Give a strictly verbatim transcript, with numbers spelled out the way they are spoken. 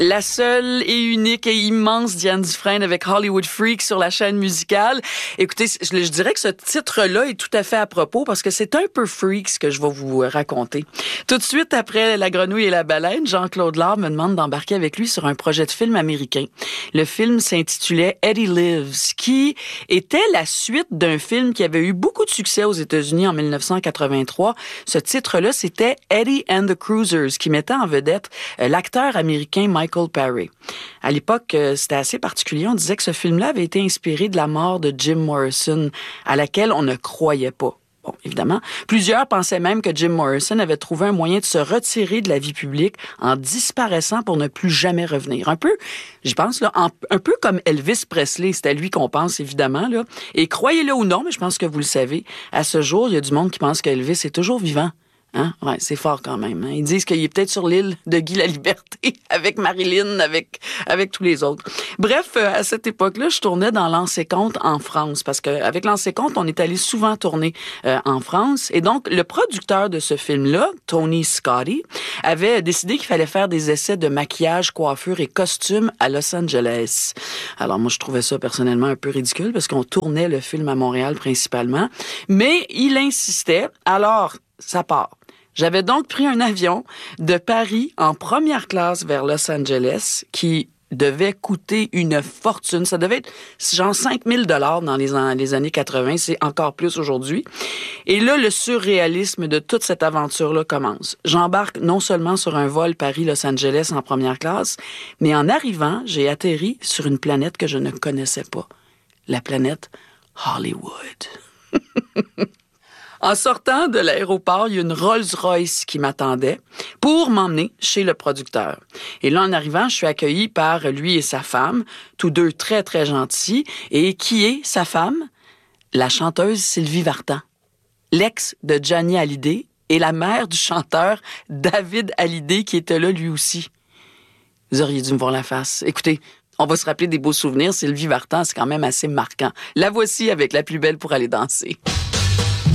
La seule et unique et immense Diane Dufresne avec Hollywood Freak sur la chaîne musicale. Écoutez, je, je dirais que ce titre-là est tout à fait à propos parce que c'est un peu freak ce que je vais vous raconter. Tout de suite après La Grenouille et la Baleine, Jean-Claude Lard me demande d'embarquer avec lui sur un projet de film américain. Le film s'intitulait Eddie Lives, qui était la suite d'un film qui avait eu beaucoup de succès aux États-Unis en dix-neuf cent quatre-vingt-trois. Ce titre-là, c'était Eddie and the Cruisers, qui mettait en vedette euh, l'acteur américain Michael Paré. À l'époque, euh, c'était assez particulier. On disait que ce film-là avait été inspiré de la mort de Jim Morrison, à laquelle on ne croyait pas. Bon, évidemment, plusieurs pensaient même que Jim Morrison avait trouvé un moyen de se retirer de la vie publique en disparaissant pour ne plus jamais revenir. Un peu, j'y pense, là, en, un peu comme Elvis Presley. C'est à lui qu'on pense, évidemment, là. Et croyez-le ou non, mais je pense que vous le savez, à ce jour, il y a du monde qui pense qu'Elvis est toujours vivant. Hein? Ouais, c'est fort quand même. Hein? Ils disent qu'il est peut-être sur l'île de Guy la Liberté avec Marilyn, avec avec tous les autres. Bref, euh, à cette époque-là, je tournais dans Lancé-Comte en France parce qu'avec Lancé-Comte, on est allé souvent tourner euh, en France. Et donc, le producteur de ce film-là, Tony Scotti, avait décidé qu'il fallait faire des essais de maquillage, coiffure et costume à Los Angeles. Alors moi, je trouvais ça personnellement un peu ridicule parce qu'on tournait le film à Montréal principalement. Mais il insistait. Alors, ça part. J'avais donc pris un avion de Paris en première classe vers Los Angeles qui devait coûter une fortune. Ça devait être genre cinq mille dollars dans les, an- les années quatre-vingts. C'est encore plus aujourd'hui. Et là, le surréalisme de toute cette aventure-là commence. J'embarque non seulement sur un vol Paris-Los Angeles en première classe, mais en arrivant, j'ai atterri sur une planète que je ne connaissais pas. La planète Hollywood. En sortant de l'aéroport, il y a une Rolls-Royce qui m'attendait pour m'emmener chez le producteur. Et là, en arrivant, je suis accueilli par lui et sa femme, tous deux très, très gentils. Et qui est sa femme? La chanteuse Sylvie Vartan, l'ex de Johnny Hallyday et la mère du chanteur David Hallyday qui était là lui aussi. Vous auriez dû me voir la face. Écoutez, on va se rappeler des beaux souvenirs. Sylvie Vartan, c'est quand même assez marquant. La voici avec La plus belle pour aller danser.